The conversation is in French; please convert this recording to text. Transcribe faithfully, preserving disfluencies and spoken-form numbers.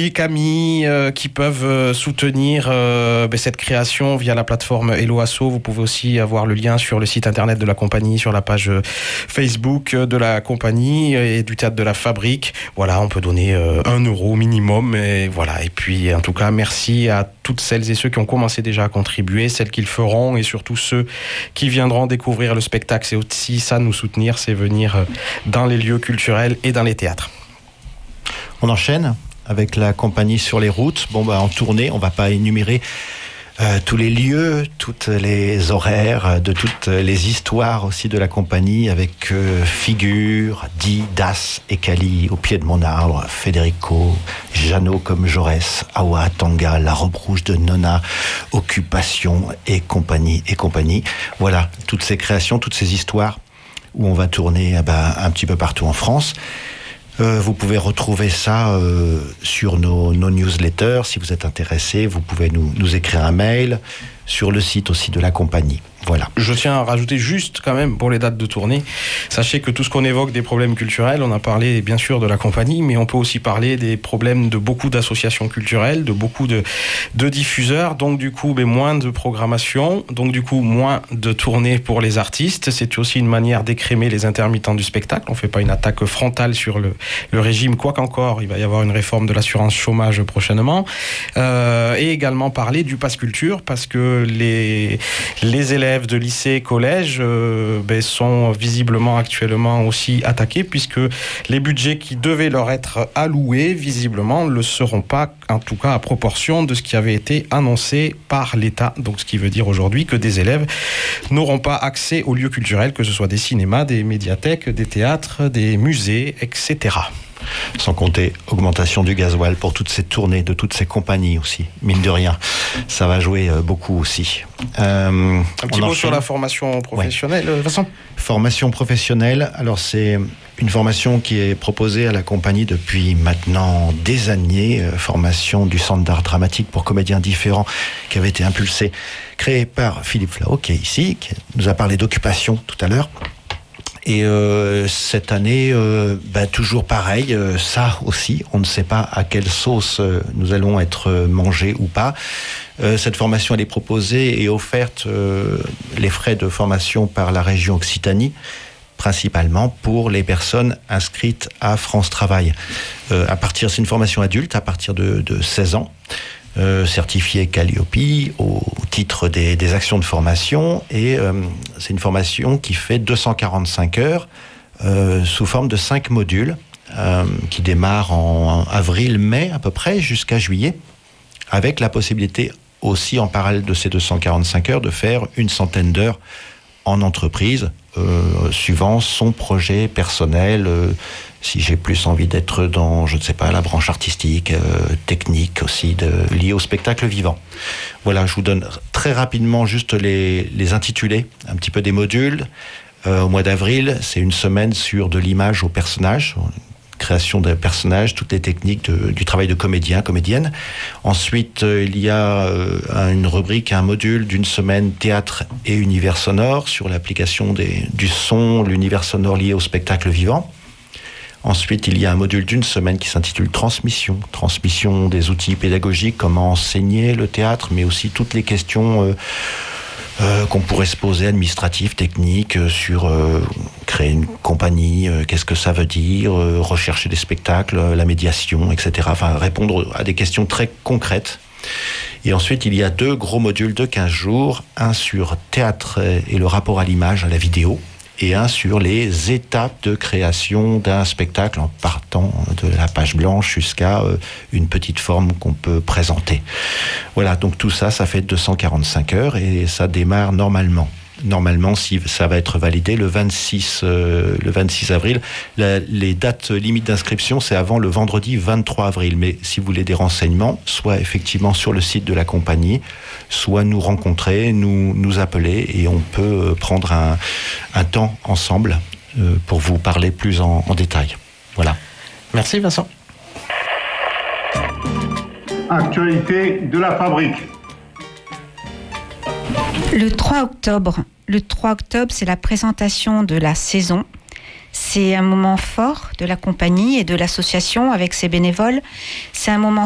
publics, amis euh, qui peuvent euh, soutenir euh, ben, cette création via la plateforme Hello Asso. Vous pouvez aussi avoir le lien sur le site internet de la compagnie, sur la page Facebook de la compagnie et du théâtre de la Fabrique. Voilà, on peut donner euh, un euro minimum. Et voilà. Et puis, en tout cas, merci à toutes celles et ceux qui ont commencé déjà à contribuer, celles qui le feront et surtout ceux qui viendront découvrir le spectacle. C'est aussi ça, nous soutenir, c'est venir dans les lieux culturels et dans les théâtres. On enchaîne avec la compagnie Sur les routes. Bon, bah, en tournée, on va pas énumérer euh, tous les lieux, toutes les horaires, de toutes les histoires aussi de la compagnie avec euh, Figure, Di, Das et Cali au pied de mon arbre, Federico, Jeannot comme Jaurès, Awa, Tanga, La robe rouge de Nona, Occupation et compagnie et compagnie. Voilà, toutes ces créations, toutes ces histoires où on va tourner eh ben, un petit peu partout en France. Euh, vous pouvez retrouver ça euh, sur nos, nos newsletters. Si vous êtes intéressé, vous pouvez nous, nous écrire un mail sur le site aussi de la compagnie. Voilà. Je tiens à rajouter juste quand même pour les dates de tournée. Sachez que tout ce qu'on évoque des problèmes culturels, on a parlé bien sûr de la compagnie, mais on peut aussi parler des problèmes de beaucoup d'associations culturelles, de beaucoup de, de diffuseurs. Donc du coup, ben, moins de programmation, donc du coup moins de tournées pour les artistes. C'est aussi une manière d'écrémer les intermittents du spectacle. On ne fait pas une attaque frontale sur le, le régime, quoi qu'encore, il va y avoir une réforme de l'assurance chômage prochainement. Euh, et également parler du pass culture, parce que les, les élèves de lycée, collège euh, ben, sont visiblement actuellement aussi attaqués, puisque les budgets qui devaient leur être alloués, visiblement, ne le seront pas, en tout cas à proportion de ce qui avait été annoncé par l'État. Donc ce qui veut dire aujourd'hui que des élèves n'auront pas accès aux lieux culturels, que ce soit des cinémas, des médiathèques, des théâtres, des musées, et cetera. Sans compter augmentation du gasoil pour toutes ces tournées de toutes ces compagnies aussi, mine de rien. Ça va jouer beaucoup aussi. Euh, Un petit mot sur la formation professionnelle, ouais. Vincent ? Formation professionnelle, alors c'est une formation qui est proposée à la compagnie depuis maintenant des années, euh, formation du Centre d'art dramatique pour comédiens différents qui avait été impulsé, créé par Philippe Flao, qui est ici, qui nous a parlé d'occupation tout à l'heure. Et euh, cette année, euh, bah, toujours pareil, euh, ça aussi, on ne sait pas à quelle sauce euh, nous allons être mangés ou pas. Euh, cette formation, elle est proposée et offerte, euh, les frais de formation par la région Occitanie, principalement pour les personnes inscrites à France Travail. Euh, à partir, c'est une formation adulte à partir de, de seize ans. Euh, certifié Calliope au titre des, des actions de formation, et euh, c'est une formation qui fait deux cent quarante-cinq heures euh, sous forme de cinq modules euh, qui démarrent en avril-mai à peu près jusqu'à juillet, avec la possibilité aussi en parallèle de ces deux cent quarante-cinq heures de faire une centaine d'heures en entreprise euh, suivant son projet personnel. Euh, si j'ai plus envie d'être dans, je ne sais pas, la branche artistique, euh, technique aussi, de, liée au spectacle vivant. Voilà, je vous donne très rapidement juste les, les intitulés, un petit peu des modules. Euh, au mois d'avril, c'est une semaine sur de l'image au personnage, création des personnages, toutes les techniques de, du travail de comédien, comédienne. Ensuite, euh, il y a euh, une rubrique, un module d'une semaine théâtre et univers sonore sur l'application des, du son, l'univers sonore lié au spectacle vivant. Ensuite, il y a un module d'une semaine qui s'intitule Transmission. Transmission des outils pédagogiques, comment enseigner le théâtre, mais aussi toutes les questions euh, euh, qu'on pourrait se poser, administratives, techniques, euh, sur euh, créer une compagnie, euh, qu'est-ce que ça veut dire, euh, rechercher des spectacles, euh, la médiation, et cetera. Enfin, répondre à des questions très concrètes. Et ensuite, il y a deux gros modules de quinze jours, un sur théâtre et le rapport à l'image, à la vidéo, et un sur les étapes de création d'un spectacle en partant de la page blanche jusqu'à euh, une petite forme qu'on peut présenter. Voilà, donc tout ça, ça fait deux cent quarante-cinq heures et ça démarre normalement. Normalement, si ça va être validé le vingt-six, euh, le vingt-six avril. La, les dates limites d'inscription, c'est avant le vendredi vingt-trois avril. Mais si vous voulez des renseignements, soit effectivement sur le site de la compagnie, soit nous rencontrer, nous, nous appeler, et on peut prendre un, un temps ensemble euh, pour vous parler plus en, en détail. Voilà. Merci Vincent. Actualité de la Fabrique. Le trois octobre, le trois octobre, c'est la présentation de la saison. C'est un moment fort de la compagnie et de l'association avec ses bénévoles. C'est un moment